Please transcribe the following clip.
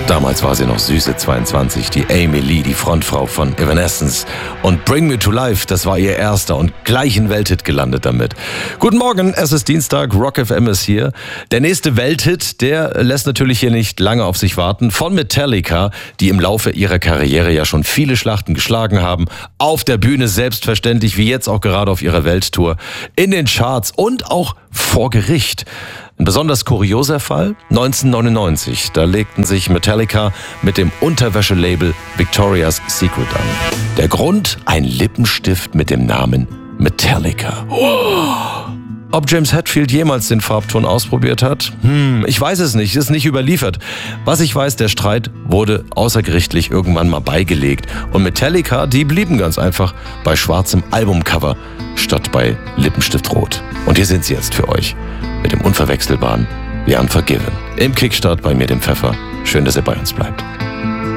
Damals war sie noch süße 22, die Amy Lee, die Frontfrau von Evanescence. Und Bring Me to Life, das war ihr erster und gleich ein Welthit gelandet damit. Guten Morgen, es ist Dienstag, Rock FM ist hier. Der nächste Welthit, der lässt natürlich hier nicht lange auf sich warten. Von Metallica, die im Laufe ihrer Karriere ja schon viele Schlachten geschlagen haben. Auf der Bühne selbstverständlich, wie jetzt auch gerade auf ihrer Welttour. In den Charts und auch vor Gericht. Ein besonders kurioser Fall? 1999, da legten sich Metallica mit dem Unterwäschelabel Victoria's Secret an. Der Grund? Ein Lippenstift mit dem Namen Metallica. Ob James Hetfield jemals den Farbton ausprobiert hat? Ich weiß es nicht, ist nicht überliefert. Was ich weiß, der Streit wurde außergerichtlich irgendwann mal beigelegt. Und Metallica, die blieben ganz einfach bei schwarzem Albumcover statt bei Lippenstiftrot. Und hier sind sie jetzt für euch. Mit dem unverwechselbaren The Unforgiven. Im Kickstart bei mir, dem Pfeffer. Schön, dass ihr bei uns bleibt.